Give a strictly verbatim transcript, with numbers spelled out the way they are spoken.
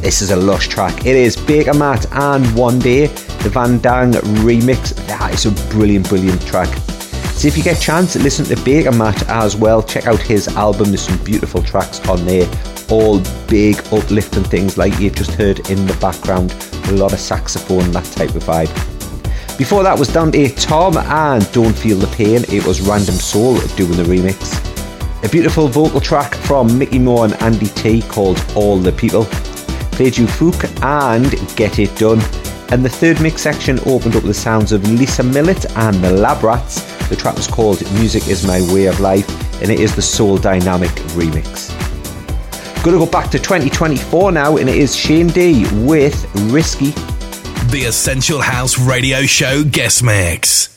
this is a lush track. It is Baker Matt and One Day, the Van Dang remix. That is a brilliant, brilliant track. So if you get a chance, listen to Baker Matt as well. Check out his album. There's some beautiful tracks on there. All big, uplifting things like you've just heard in the background. A lot of saxophone, that type of vibe. Before that was Dante Tom and Don't Feel the Pain. It was Random Soul doing the remix. A beautiful vocal track from Mickey Moore and Andy T called All the People. Played you Fook and Get It Done. And the third mix section opened up the sounds of Lisa Millett and the Lab Rats. The track was called Music Is My Way of Life, and it is the Soul Dynamic remix. Gonna go back to twenty twenty-four now, and it is Shane D with Risky. The Essential House Radio Show guest mix.